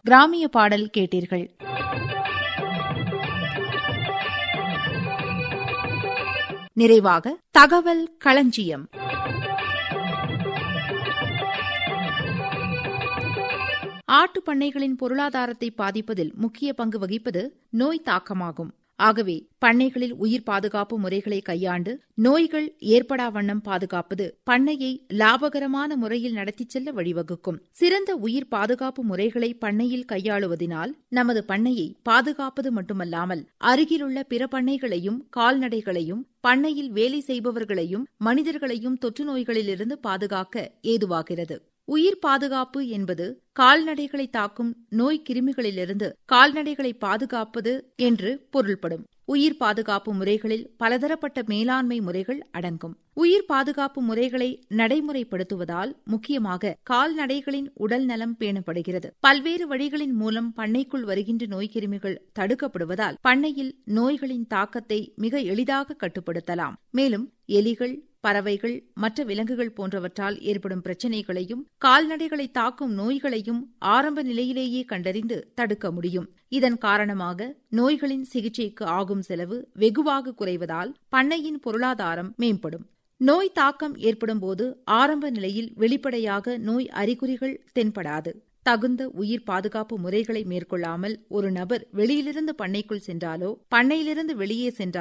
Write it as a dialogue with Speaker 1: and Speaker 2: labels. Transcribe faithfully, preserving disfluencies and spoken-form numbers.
Speaker 1: கிராமிய பாடல் கேட்டீர்கள். நிறைவாக தகவல் களஞ்சியம். ஆட்டுப் பண்ணைகளின் பொருளாதாரத்தை பாதிப்பதில் முக்கிய பங்கு வகிப்பது நோய் தாக்கமாகும். ஆகவே பண்ணைகளில் உயிர் பாதுகாப்பு முறைகளை கையாண்டு நோய்கள் ஏற்படா வண்ணம் பாதுகாப்பது பண்ணையை லாபகரமான முறையில் நடத்திச் செல்ல வழிவகுக்கும். சிறந்த உயிர் பாதுகாப்பு முறைகளை பண்ணையில் கையாளுவதனால் நமது பண்ணையை பாதுகாப்பது மட்டுமல்லாமல் அருகிலுள்ள பிற பண்ணைகளையும் கால்நடைகளையும் பண்ணையில் வேலை செய்பவர்களையும் மனிதர்களையும் தொற்று நோய்களிலிருந்து பாதுகாக்க ஏதுவாகிறது. உயிர் பாதுகாப்பு என்பது கால்நடைகளை தாக்கும் நோய் கிருமிகளிலிருந்து கால்நடைகளை பாதுகாப்பது என்று பொருள்படும். உயிர் பாதுகாப்பு முறைகளில் பலதரப்பட்ட மேலாண்மை முறைகள் அடங்கும். உயிர் பாதுகாப்பு முறைகளை நடைமுறைப்படுத்துவதால் முக்கியமாக கால்நடைகளின் உடல் நலம் பேணப்படுகிறது. பல்வேறு வழிகளின் மூலம் பண்ணைக்குள் வருகின்ற நோய்க்கிருமிகள் தடுக்கப்படுவதால் பண்ணையில் நோய்களின் தாக்கத்தை மிக எளிதாக கட்டுப்படுத்தலாம். மேலும் எலிகள், பறவைகள், மற்ற விலங்குகள் போன்றவற்றால் ஏற்படும் பிரச்சினைகளையும் கால்நடைகளை தாக்கும் நோய்களையும் ஆரம்ப நிலையிலேயே கண்டறிந்து தடுக்க முடியும். இதன் காரணமாக நோய்களின் சிகிச்சைக்கு ஆகும் செலவு வெகுவாக குறைவதால் பண்ணையின் பொருளாதாரம் மேம்படும். நோய் தாக்கம் ஏற்படும்போது ஆரம்ப நிலையில் வெளிப்படையாக நோய் அறிகுறிகள் தென்படாது. தகுந்த உயிர் பாதுகாப்பு முறைகளை மேற்கொள்ளாமல் ஒரு நபர் வெளியிலிருந்து பண்ணைக்குள் சென்றாலோ பண்ணையிலிருந்து வெளியே சென்றாலோ